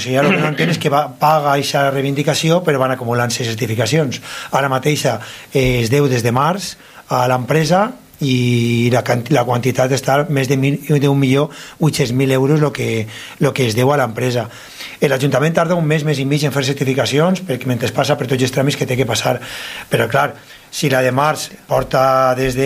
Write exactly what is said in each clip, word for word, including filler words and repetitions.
conselleria el que no entén és que va, paga aquesta reivindicació però van acumulant-se certificacions. Ara mateix eh, es deu des de març a l'empresa i la, la quantitat està més de un milió vuit-cents mil euros el que, lo que es deu a l'empresa. L'Ajuntament tarda un mes, mes i mig en fer certificacions perquè mentre passa per tots els tràmits que té que passar, però clar, si la de març porta des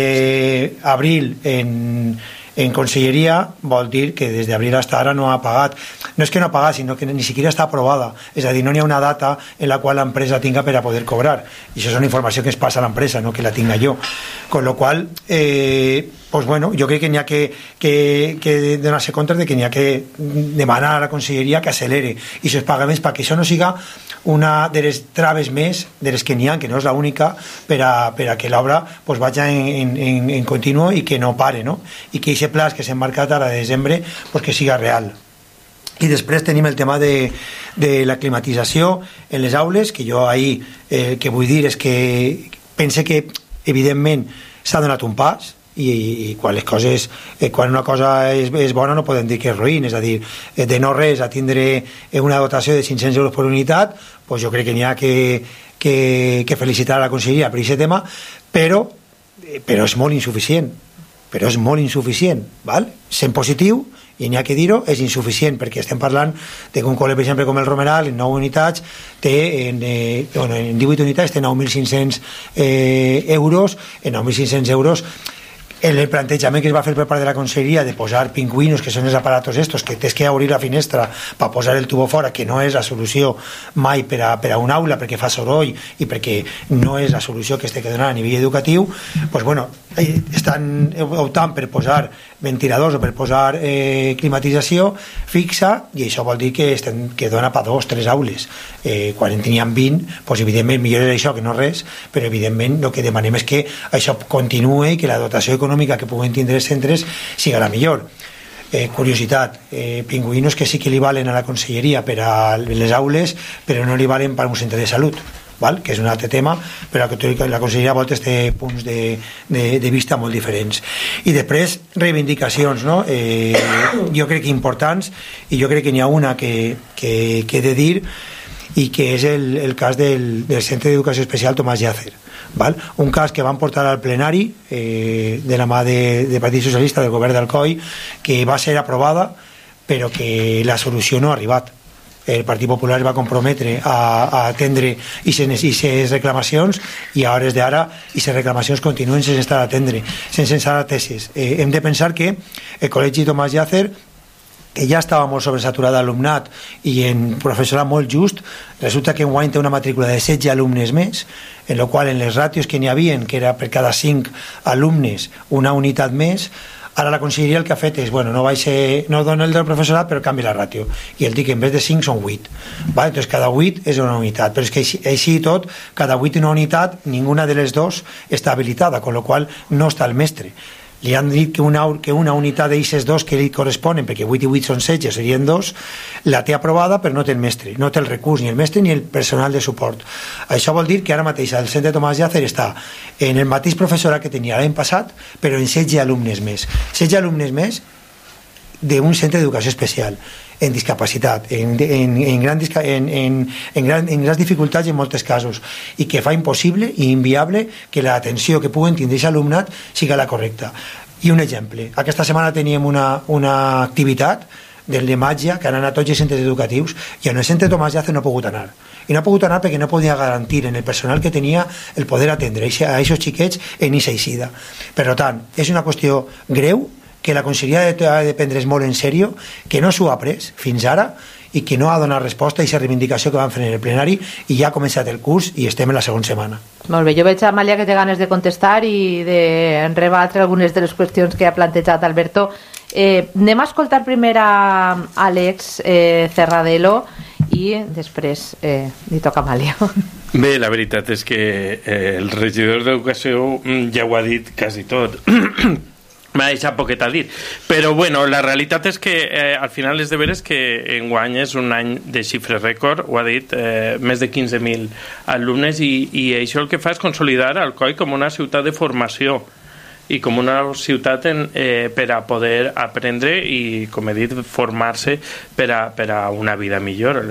d'abril en en conselleria, vol dir que des d'abril fins ara no ha pagat. No és que no ha pagat, sinó que ni siquiera està aprovada. És a dir, no hi ha una data en la qual l'empresa tinga per a poder cobrar. I això és una informació que es passa a l'empresa, no que la tinga jo. Con lo qual, eh, pues bueno, jo crec que n'hi ha que, que, que donar-se compte de que n'hi ha que demanar a la conselleria que accelere i aquests pagaments perquè això no siga una de les traves més de les que n'hi ha, que no és l'única, per a, per a que l'obra pues, vagi en, en, en continu i que no pare, no? I que aquest pla que s'ha marcat ara de desembre pues, que siga real. I després tenim el tema de, de la climatització en les aules, que jo ahir eh, que vull dir és que pense que evidentment s'ha donat un pas i, i quan les coses eh, quan una cosa és, és bona no podem dir que és ruïn, és a dir, eh, de no res a tindre una dotació de cinc-cents euros per unitat, pues jo crec que n'hi ha que, que, que felicitar a la conselleria per aquest tema, però, eh, però és molt insuficient però és molt insuficient, val? Sent positiu, i n'hi ha que dir-ho, és insuficient, perquè estem parlant de que un col·le, per exemple, com el Romeral, en nou unitats, té, en, eh, bueno, en divuit unitats, té nou mil cinc-cents eh, euros, en nou mil cinc-cents euros, el plantejament que es va fer per part de la conselleria de posar pingüinos, que són els aparatos estos, que tens que obrir la finestra per posar el tubo fora, que no és la solució mai per a, per a un aula, perquè fa soroll i perquè no és la solució que es té que donar a nivell educatiu, pues bueno, estan optant per posar ventiladors o per posar eh, climatització fixa, i això vol dir que, estem, que dona per dos, tres aules. Eh, quan en teníem vint, pues evidentment millor és això que no res, però evidentment el que demanem és que això continuï i que la dotació econòmica que puguen tindre els centres siga la millor. Eh, curiositat, eh, pingüinos que sí que li valen a la conselleria per a les aules, però no li valen per a un centre de salut, val? Que és un altre tema, però la conselleria a voltes té punts de, de, de vista molt diferents. I després, reivindicacions, no? Eh, jo crec que importants, i jo crec que n'hi ha una que, que, que he de dir, i que és el, el cas del, del Centre d'Educació Especial Tomàs Llàcer, val? Un cas que van portar al plenari eh, de la mà de, de Partit Socialista del govern d'Alcoi, que va ser aprovada però que la solució no ha arribat. El Partit Popular va comprometre a, a atendre aquestes reclamacions i a hores d'ara aquestes reclamacions continuen sense estar a atendre, sense estar ateses. Eh, hem de pensar que el Col·legi Tomàs Llàcer, que ja estava molt sobresaturat d'alumnat i en professorat molt just, resulta que enguany té una matrícula de setze alumnes més, en la qual en les ràtios que n'hi havia, que era per cada cinc alumnes una unitat més, ara la conselleria el que ha fet és, bueno, no, ser, no dona el del professorat però canvia la ràtio, i el dic en vez de cinc són vuit, ¿vale? Entonces cada vuit és una unitat, però és que així, així i tot, cada vuit una unitat, ninguna de les dos està habilitada, con lo qual no està el mestre. Li han dit que una, que una unitat d'aixes dos que li corresponen, perquè vuit i vuit són setze, serien dos, la té aprovada però no té el mestre, no té el recurs, ni el mestre ni el personal de suport. Això vol dir que ara mateix el centre Tomàs Llàcer està en el mateix professorat que tenia l'any passat, però en setze alumnes més. setze alumnes més d'un centre d'educació especial, en discapacitat, en, en, en, gran, en, en, en, gran, en grans dificultats en molts casos, i que fa impossible i inviable que l'atenció que puguen tindre aquest alumnat siga la correcta. I un exemple, aquesta setmana teníem una, una activitat del de màgia que han anat tots els centres educatius i en el centre Tomàs Llàcer no ha pogut anar. I no ha pogut anar perquè no podia garantir en el personal que tenia el poder atendre a aquests xiquets en aquesta eixida. Per tant, és una qüestió greu que la conselleria ha de prendre's molt en sèrio, que no s'ho ha pres fins ara i que no ha donat resposta a aquesta reivindicació que van fer en el plenari, i ja ha començat el curs i estem en la segona setmana. Molt bé, jo veig a Amàlia que té ganes de contestar i de rebatre algunes de les qüestions que ha plantejat Alberto. Eh, anem a escoltar primer a Àlex eh, Cerradelo i després eh, li toca a Amàlia. Bé, la veritat és que eh, el regidor d'Educació ja ho ha dit quasi tot. M'ha deixat poquet a dir, però bueno, la realitat és que eh, al final és de veres que enguany és un any de xifres rècord, ho ha dit, eh, més de quinze mil alumnes, i, i això el que fa és consolidar Alcoi com una ciutat de formació i com una ciutat en, eh, per a poder aprendre i, com he dit, formar-se per a, per a una vida millor.